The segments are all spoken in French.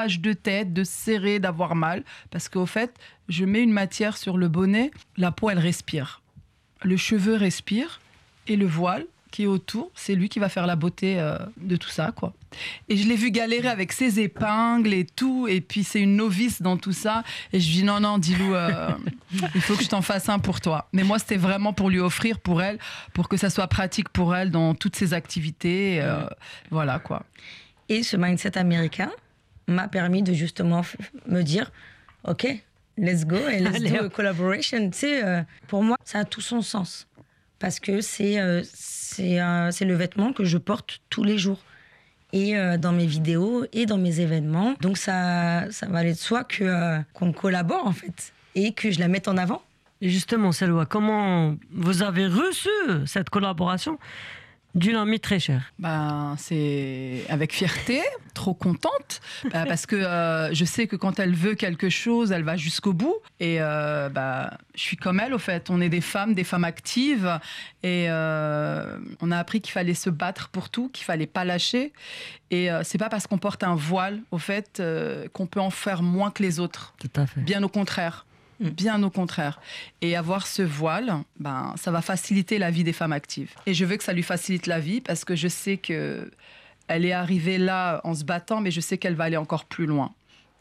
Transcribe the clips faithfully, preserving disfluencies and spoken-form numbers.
de tête, de serrer, d'avoir mal. Parce qu'au fait, je mets une matière sur le bonnet, la peau, elle respire. Le cheveu respire et le voile qui est autour, c'est lui qui va faire la beauté euh, de tout ça, quoi. Et je l'ai vu galérer avec ses épingles et tout, et puis c'est une novice dans tout ça. Et je dis non, non, Dilou, euh, il faut que je t'en fasse un pour toi. Mais moi, c'était vraiment pour lui offrir, pour elle, pour que ça soit pratique pour elle dans toutes ses activités. Euh, voilà, quoi. Et ce mindset américain m'a permis de justement f- me dire, OK, let's go, et let's Allez, do a hop. collaboration. Tu sais, euh, pour moi, ça a tout son sens. Parce que c'est, euh, c'est, euh, c'est le vêtement que je porte tous les jours. Et euh, dans mes vidéos et dans mes événements. Donc ça, ça va aller de soi que, euh, qu'on collabore, en fait. Et que je la mette en avant. Et justement, Selwa, comment vous avez reçu cette collaboration d'une amie très chère? Ben, c'est avec fierté, trop contente, bah, parce que euh, je sais que quand elle veut quelque chose, elle va jusqu'au bout. Et euh, bah, je suis comme elle, au fait. On est des femmes, des femmes actives, et euh, on a appris qu'il fallait se battre pour tout, qu'il fallait pas lâcher. Et euh, c'est pas parce qu'on porte un voile, au fait, euh, qu'on peut en faire moins que les autres. Tout à fait. Bien au contraire. Bien au contraire. Et avoir ce voile, ben, ça va faciliter la vie des femmes actives. Et je veux que ça lui facilite la vie parce que je sais qu'elle est arrivée là en se battant, mais je sais qu'elle va aller encore plus loin.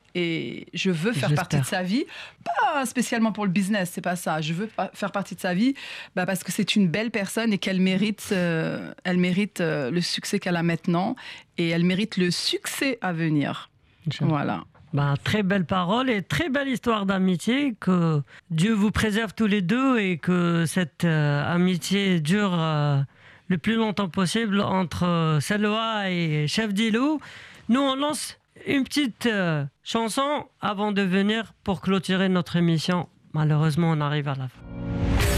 Et je veux faire J'espère. partie de sa vie, pas spécialement pour le business, c'est pas ça. Je veux pa- faire partie de sa vie bah, parce que c'est une belle personne et qu'elle mérite, euh, elle mérite euh, le succès qu'elle a maintenant et elle mérite le succès à venir. Inch'Allah. Voilà. Bah, très belle parole et très belle histoire d'amitié. Que Dieu vous préserve tous les deux et que cette euh, amitié dure euh, le plus longtemps possible entre euh, Selwa et Chef Dilou. Nous, on lance une petite euh, chanson avant de venir pour clôturer notre émission. Malheureusement, on arrive à la fin.